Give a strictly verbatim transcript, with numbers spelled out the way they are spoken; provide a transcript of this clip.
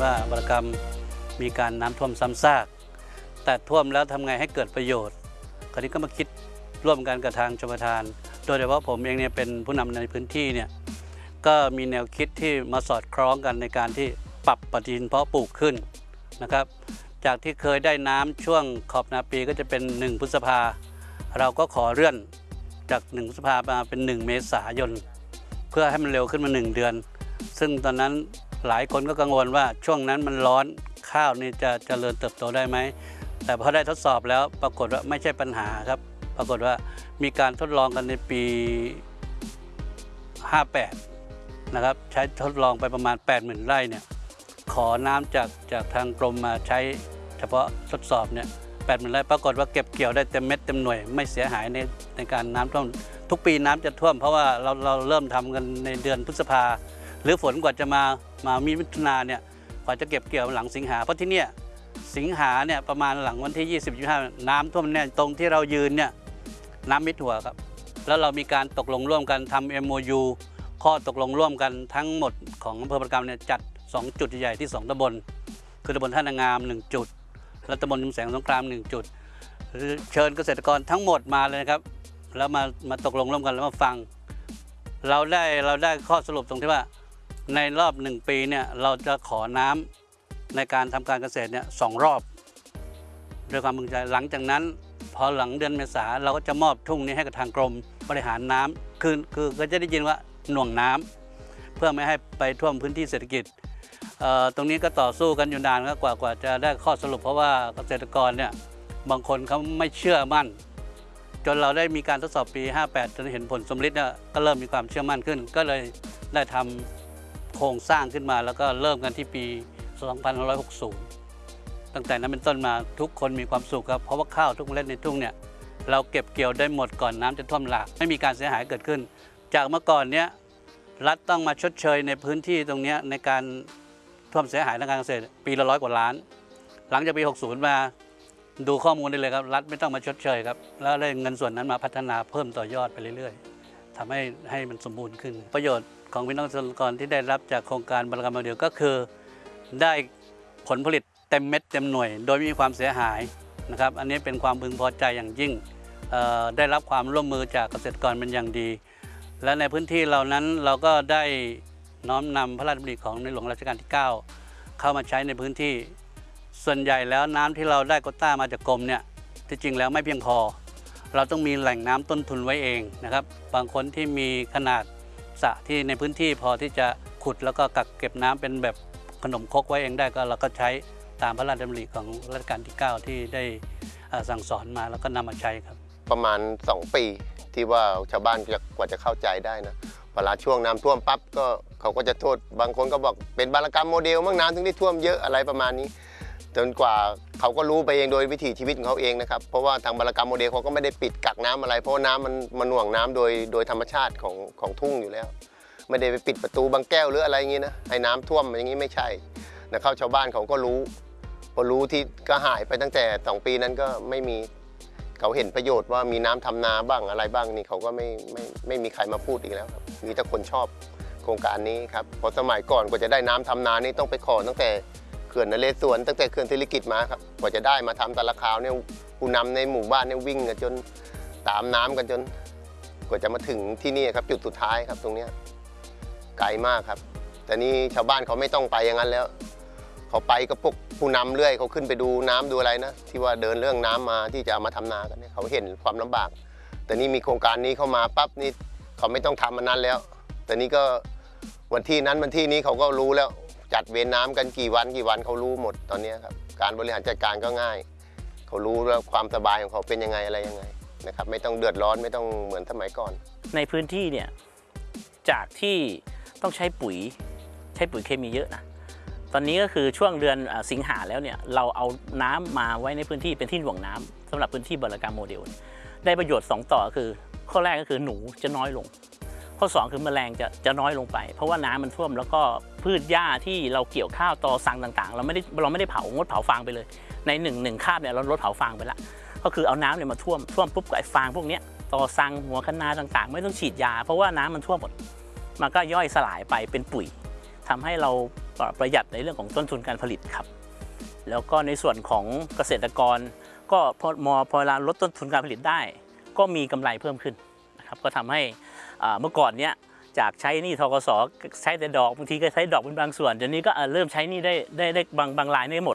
ว่าบรกรรมมีการน้ำท่วมซ้ำซากแต่ท่วมแล้วทำไงให้เกิดประโยชน์คราวนี้ก็มาคิดร่วมกันกับทางชลประทานโดยเฉพาะผมเองเนี่ยเป็นผู้นำในพื้นที่เนี่ยก็มีแนวคิดที่มาสอดคล้องกันในการที่ปรับปฏิทินเพาะปลูกขึ้นนะครับจากที่เคยได้น้ำช่วงขอบนาปีก็จะเป็นหนึ่งพฤษภาเราก็ขอเลื่อนจากหนึ่งพฤษภามาเป็นหนึ่งเมษายนเพื่อให้มันเร็วขึ้นมาหนึ่งเดือนซึ่งตอนนั้นหลายคนก็กังวลว่าช่วงนั้นมันร้อนข้าวนี่จะเจริญเติบโตได้ไหมแต่พอได้ทดสอบแล้วปรากฏว่าไม่ใช่ปัญหาครับปรากฏว่ามีการทดลองกันในปีห้าแปดนะครับใช้ทดลองไปประมาณ แปดหมื่น ไร่เนี่ยขอน้ำจากจากทางกรมมาใช้เฉพาะทดสอบเนี่ยแปดหมื่น ไร่ปรากฏว่าเก็บเกี่ยวได้เต็มเม็ดเต็มหน่วยไม่เสียหายในในการน้ำท่วมทุกปีน้ำจะท่วมเพราะว่าเราเราเริ่มทำกันในเดือนพฤษภาหรือฝนกว่าจะมามามีมิถุนาเนี่ยกว่าจะเก็บเกี่ยวหลังสิงหาเพราะที่เนี่ยสิงหาเนี่ยประมาณหลังวันที่ยี่สิบ ยี่สิบห้าน้ำท่วมเนี่ยตรงที่เรายืนเนี่ยน้ำมิดหัวครับแล้วเรามีการตกลงร่วมกันทำ เอ็ม โอ ยู ข้อตกลงร่วมกันทั้งหมดของอำเภอบรกรรมเนี่ยจัดสองจุดใหญ่ที่สองตำบลคือตำบลท่านางามหนึ่งจุดและตำบลชุมแสงสงครามหนึ่งจุดเชิญเกษตรกรทั้งหมดมาเลยครับแล้วมามาตกลงร่วมกันแล้วมาฟังเราได้เราได้ข้อสรุปตรงที่ว่าในรอบหนึ่งปีเนี่ยเราจะขอน้ำในการทำการเกษตรเนี่ยสองรอบด้วยความพึงใจหลังจากนั้นพอหลังเดือนเมษาเราก็จะมอบทุ่งนี้ให้กับทางกรมบริหารน้ำคือคือก็จะได้ยินว่าหน่วงน้ำเพื่อไม่ให้ไปท่วมพื้นที่เศรษฐกิจตรงนี้ก็ต่อสู้กันอยู่นานกว่ากว่าจะได้ข้อสรุปเพราะว่าเกษตรกรเนี่ยบางคนเขาไม่เชื่อมั่นจนเราได้มีการทดสอบปีห้าแปดจนเห็นผลสำลิดเนี่ยก็เริ่มมีความเชื่อมั่นขึ้นก็เลยได้ทำโครงสร้างขึ้นมาแล้วก็เริ่มกันที่ปีสองพันห้าร้อยหกสิบตั้งแต่นั้นเป็นต้นมาทุกคนมีความสุขครับเพราะว่าข้าวทุกเมล็ดในทุ่งเนี่ยเราเก็บเกี่ยวได้หมดก่อนน้ำจะท่วมหลากไม่มีการเสียหายเกิดขึ้นจากเมื่อก่อนเนี้ยรัฐต้องมาชดเชยในพื้นที่ตรงนี้ในการท่วมเสียหายทางการเกษตรปีละร้อยกว่าล้านหลังจากปีหกสิบมาดูข้อมูลได้เลยครับรัฐไม่ต้องมาชดเชยครับแล้วได้เงินส่วนนั้นมาพัฒนาเพิ่มต่อยอดไปเรื่อยๆทำให้ให้มันสมบูรณ์ขึ้นประโยชน์ของพี่น้องเกษตรกรที่ได้รับจากโครงการบรกรรมโมเดลก็คือได้ผลผลิตเต็มเม็ดเต็มหน่วยโดยไม่มีความเสียหายนะครับอันนี้เป็นความพึงพอใจอย่างยิ่งได้รับความร่วมมือจากเกษตรกรเป็นอย่างดีและในพื้นที่เหล่านั้นเราก็ได้น้อมนำพระราชดำริของในหลวงรัชกาลที่เก้าเข้ามาใช้ในพื้นที่ส่วนใหญ่แล้วน้ำที่เราได้โควต้ามาจากกรมเนี่ยที่จริงแล้วไม่เพียงพอเราต้องมีแหล่งน้ำต้นทุนไว้เองนะครับบางคนที่มีขนาดสระที่ในพื้นที่พอที่จะขุดแล้วก็กักเก็บน้ำเป็นแบบขนมครกไว้เองได้ก็เราก็ใช้ตามพระราชดำริของรัชกาลที่เก้าที่ได้สั่งสอนมาแล้วก็นำมาใช้ครับประมาณสองปีที่ว่าชาวบ้านกว่าจะเข้าใจได้นะเวลาช่วงน้ำท่วมปั๊บก็เขาก็จะโทษบางคนก็บอกเป็นบรกรรมโมเดลมั่งน้ำถึงได้ท่วมเยอะอะไรประมาณนี้จนกว่าเขาก็รู้ไปเองโดยวิถีชีวิตของเขาเองนะครับเพราะว่าทางบรกรรมโมเดลเขาก็ไม่ได้ปิดกักน้ำอะไรเพราะน้ำมันมันหน่วงน้ำโดยโดยธรรมชาติของของทุ่งอยู่แล้วไม่ได้ไปปิดประตูบางแก้วหรืออะไรอย่างนี้นะให้น้ำท่วมอย่างนี้ไม่ใช่นะครับชาวบ้านเขาก็รู้พอรู้ที่ก็หายไปตั้งแต่สองปีนั้นก็ไม่มีเขาเห็นประโยชน์ว่ามีน้ำทำนาบ้างอะไรบ้างนี่เขาก็ไม่ไม่ไม่มีใครมาพูดอีกแล้วครับมีแต่คนชอบโครงการนี้ครับเพราะสมัยก่อนกว่าจะได้น้ำทำนานี่ต้องไปขอตั้งแต่เขื่อนนเรศวรตั้งแต่เขื่อนศิริกิติ์มาครับกว่าจะได้มาทำแต่ละคราวเนี่ยผู้นำในหมู่บ้านเนี่ยวิ่งกันจนตามน้ำกันจนกว่าจะมาถึงที่นี่ครับจุดสุดท้ายครับตรงนี้ไกลมากครับแต่นี่ชาวบ้านเขาไม่ต้องไปอย่างนั้นแล้วเขาไปก็พวกผู้นำเรื่อยเขาขึ้นไปดูน้ำดูอะไรนะที่ว่าเดินเรื่องน้ำมาที่จะมาทำนากันเนี่ยเขาเห็นความลำบากแต่นี่มีโครงการนี้เข้ามาปั๊บนี่เขาไม่ต้องทำมันนั้นแล้วแต่นี่ก็วันที่นั้นวันที่นี้เขาก็รู้แล้วจัดเวรน้ำกันกี่วันกี่วันเขารู้หมดตอนนี้ครับการบริหารจัดการก็ง่ายเขารู้แล้วความสบายของเขาเป็นยังไงอะไรยังไงนะครับไม่ต้องเดือดร้อนไม่ต้องเหมือนสมัยก่อนในพื้นที่เนี่ยจากที่ต้องใช้ปุ๋ยใช้ปุ๋ยเคมีเยอะนะตอนนี้ก็คือช่วงเดือนสิงหาแล้วเนี่ยเราเอาน้ำมาไว้ในพื้นที่เป็นที่หน่วงน้ำสำหรับพื้นที่บรกรรมโมเดลได้ประโยชน์สองต่อคือข้อแรกก็คือหนูจะน้อยลงข้อสองคือแมลงจะจะน้อยลงไปเพราะว่าน้ำมันท่วมแล้วก็พืชหญ้าที่เราเกี่ยวข้าวตอสังต่างๆเราไม่ได้เราไม่ได้เผางดเผาฟางไปเลยในหนึ่งหนึ่งคาบเนี่ยเราลดเผาฟางไปละก็คือเอาน้ำเนี่ยมาท่วมท่วมปุ๊บกับไอ้ฟางพวกนี้ตอสังหัวคะน้าต่างๆไม่ต้องฉีดยาเพราะว่าน้ำมันท่วมหมดมันก็ย่อยสลายไปเป็นปุ๋ยทำให้เราปประหยัดในเรื่องของต้นทุนการผลิตครับแล้วก็ในส่วนของเกษตรกรก็พอมอพอเวลาลดต้นทุนการผลิตได้ก็มีกำไรเพิ่มขึ้นนะครับก็ทำให้เมื่อก่อนเนี้ยจากใช้หนี้ธกสใช้แต่ดอกบางทีก็ใช้ดอกเป็นบางส่วนเดี๋ยวนี้ก็เริ่มใช้หนี้ได้ได้ได้บางบางรายได้หมด